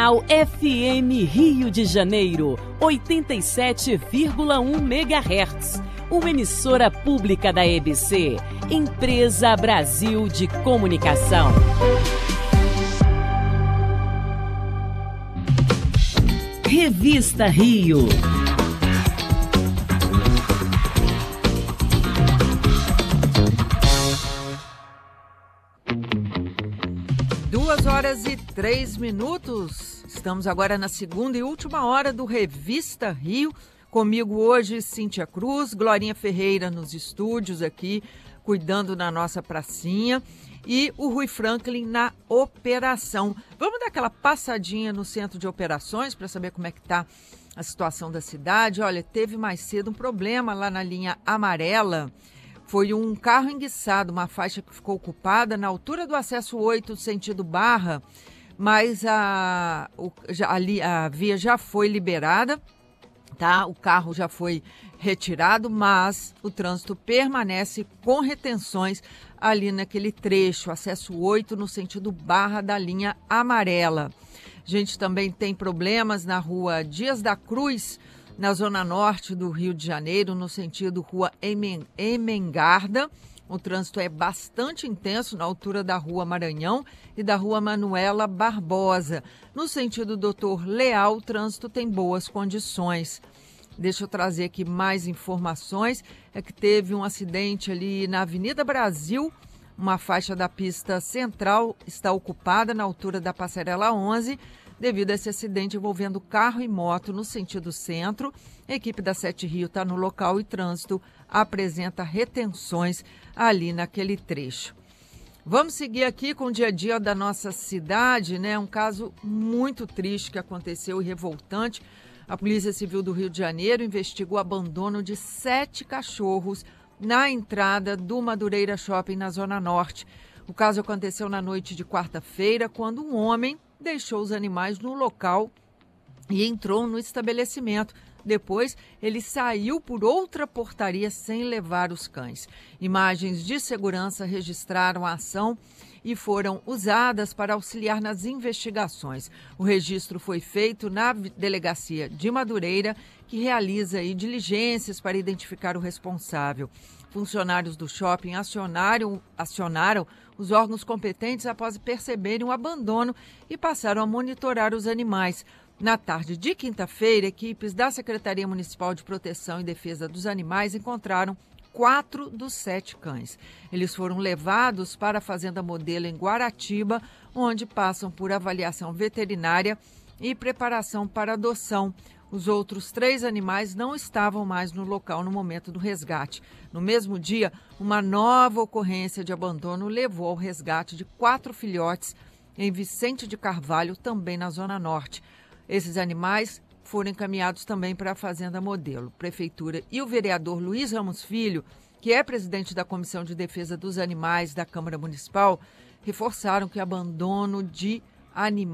Musical FM Rio de Janeiro, 87,1 MHz. Uma emissora pública da EBC, Empresa Brasil de Comunicação. Revista Rio. 2h03. Estamos agora na segunda e última hora do Revista Rio. Comigo hoje, Cíntia Cruz, Glorinha Ferreira nos estúdios aqui, cuidando da nossa pracinha, e o Rui Franklin na operação. Vamos dar aquela passadinha no centro de operações para saber como é que está a situação da cidade. Olha, teve mais cedo um problema lá na linha amarela. Foi um carro enguiçado, uma faixa que ficou ocupada na altura do acesso 8, sentido Barra, mas a via já foi liberada, tá? O carro já foi retirado, mas o trânsito permanece com retenções ali naquele trecho, acesso 8, no sentido Barra da linha amarela. A gente também tem problemas na rua Dias da Cruz, na zona norte do Rio de Janeiro, no sentido Rua Emengarda. O trânsito é bastante intenso na altura da Rua Maranhão e da Rua Manuela Barbosa. No sentido Doutor Leal, o trânsito tem boas condições. Deixa eu trazer aqui mais informações. É que teve um acidente ali na Avenida Brasil. Uma faixa da pista central está ocupada na altura da Passarela 11, devido a esse acidente envolvendo carro e moto no sentido centro. A equipe da Sete Rio está no local e trânsito apresenta retenções ali naquele trecho. Vamos seguir aqui com o dia a dia da nossa cidade, né? Um caso muito triste que aconteceu e revoltante. A Polícia Civil do Rio de Janeiro investigou o abandono de 7 cachorros na entrada do Madureira Shopping, na Zona Norte. O caso aconteceu na noite de quarta-feira, quando um homem deixou os animais no local e entrou no estabelecimento. Depois, ele saiu por outra portaria sem levar os cães. Imagens de segurança registraram a ação e foram usadas para auxiliar nas investigações. O registro foi feito na Delegacia de Madureira, que realiza aí diligências para identificar o responsável. Funcionários do shopping acionaram os órgãos competentes após perceberem o abandono e passaram a monitorar os animais. Na tarde de quinta-feira, equipes da Secretaria Municipal de Proteção e Defesa dos Animais encontraram 4 dos 7 cães. Eles foram levados para a Fazenda Modelo em Guaratiba, onde passam por avaliação veterinária e preparação para adoção. Os outros 3 animais não estavam mais no local no momento do resgate. No mesmo dia, uma nova ocorrência de abandono levou ao resgate de 4 filhotes em Vicente de Carvalho, também na Zona Norte. Esses animais foram encaminhados também para a Fazenda Modelo. Prefeitura e o vereador Luiz Ramos Filho, que é presidente da Comissão de Defesa dos Animais da Câmara Municipal, reforçaram que abandono de animais